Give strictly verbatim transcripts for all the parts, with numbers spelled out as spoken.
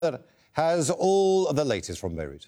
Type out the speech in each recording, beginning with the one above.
has all of the latest from Beirut.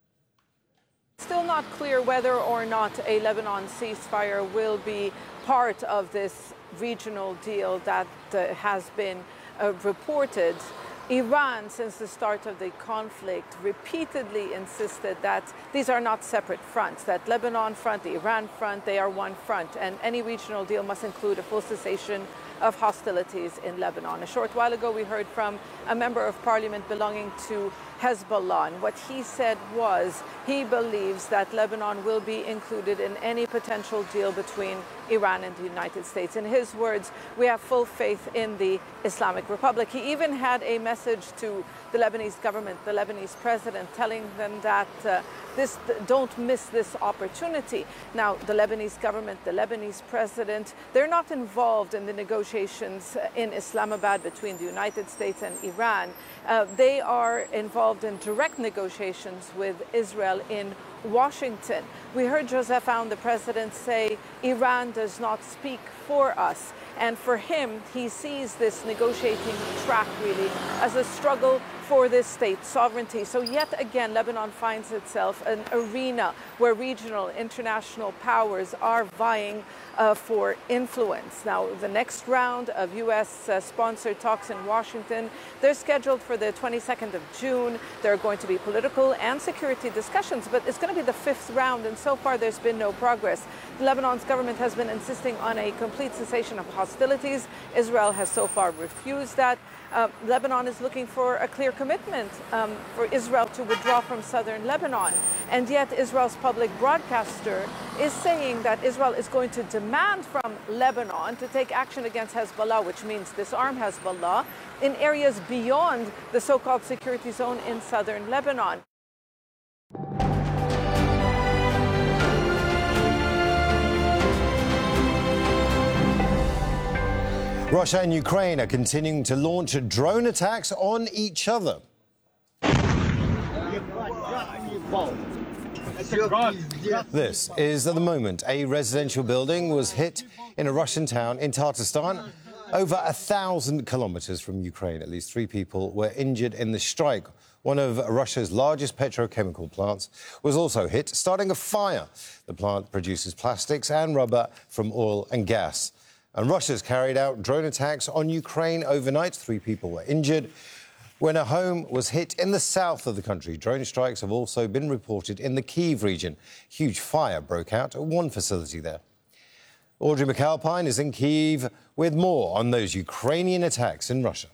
Still not clear whether or not a Lebanon ceasefire will be part of this regional deal that uh, has been uh, reported. Iran, since the start of the conflict, repeatedly insisted that these are not separate fronts, that Lebanon front, the Iran front, they are one front, and any regional deal must include a full cessation of hostilities in Lebanon. A short while ago, we heard from a member of parliament belonging to Hezbollah, and what he said was he believes that Lebanon will be included in any potential deal between Iran and the United States. In his words, we have full faith in the Islamic Republic. He even had a message to the Lebanese government, the Lebanese president, telling them that uh, this, don't miss this opportunity. Now, the Lebanese government, the Lebanese president, they're not involved in the negotiations in Islamabad between the United States and Iran. Uh, they are involved in direct negotiations with Israel in Washington. We heard Joseph Aoun, the president, say Iran does not speak for us. And for him, he sees this negotiating track really as a struggle for this state's sovereignty. So yet again, Lebanon finds itself an arena where regional, international powers are vying uh, for influence. Now, the next round of U S-sponsored uh, talks in Washington, they're scheduled for the twenty-second of June. There are going to be political and security discussions, but it's going to be the fifth round, and so far there's been no progress. Lebanon's government has been insisting on a complete cessation of hostilities. Israel has so far refused that. Uh, Lebanon is looking for a clear commitment um, for Israel to withdraw from southern Lebanon. And yet Israel's public broadcaster is saying that Israel is going to demand from Lebanon to take action against Hezbollah, which means disarm Hezbollah, in areas beyond the so-called security zone in southern Lebanon. Russia and Ukraine are continuing to launch drone attacks on each other. This is at the moment a residential building was hit in a Russian town in Tatarstan, over a thousand kilometers from Ukraine. At least three people were injured in the strike. One of Russia's largest petrochemical plants was also hit, starting a fire. The plant produces plastics and rubber from oil and gas. And Russia's carried out drone attacks on Ukraine overnight. Three people were injured when a home was hit in the south of the country. Drone strikes have also been reported in the Kyiv region. Huge fire broke out at one facility there. Audrey McAlpine is in Kyiv with more on those Ukrainian attacks in Russia.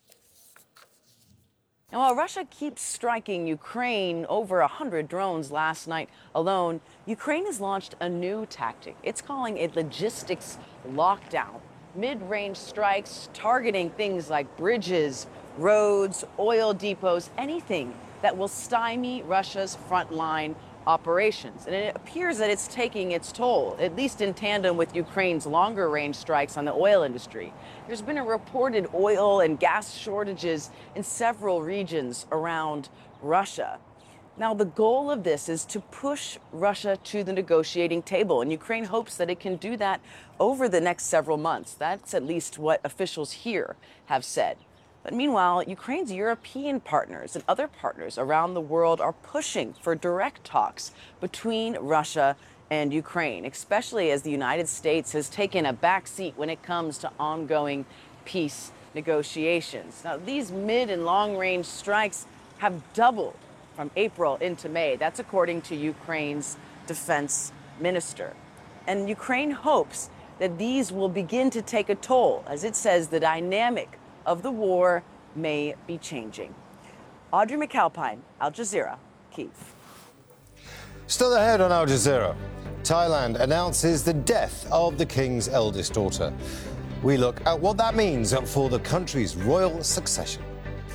Now, while Russia keeps striking Ukraine, over one hundred drones last night alone, Ukraine has launched a new tactic. It's calling a logistics lockdown. Mid-range strikes targeting things like bridges, roads, oil depots, anything that will stymie Russia's frontline operations. And it appears that it's taking its toll, at least in tandem with Ukraine's longer-range strikes on the oil industry. There's been a reported oil and gas shortages in several regions around Russia. Now, the goal of this is to push Russia to the negotiating table, and Ukraine hopes that it can do that over the next several months. That's at least what officials here have said. But meanwhile, Ukraine's European partners and other partners around the world are pushing for direct talks between Russia and Ukraine, especially as the United States has taken a back seat when it comes to ongoing peace negotiations. Now, these mid and long-range strikes have doubled from April into May. That's according to Ukraine's defense minister. And Ukraine hopes that these will begin to take a toll. As it says, the dynamic of the war may be changing. Audrey McAlpine, Al Jazeera, Kyiv. Still ahead on Al Jazeera, Thailand announces the death of the king's eldest daughter. We look at what that means for the country's royal succession.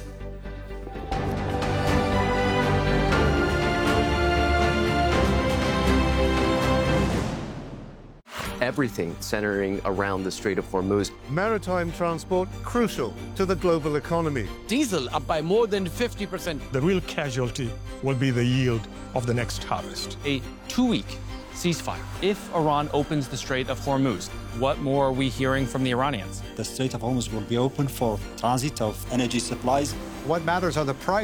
Everything centering around the Strait of Hormuz. Maritime transport crucial to the global economy. Diesel up by more than fifty percent. The real casualty will be the yield of the next harvest. A two-week ceasefire. If Iran opens the Strait of Hormuz, what more are we hearing from the Iranians? The Strait of Hormuz will be open for transit of energy supplies. What matters are the prices.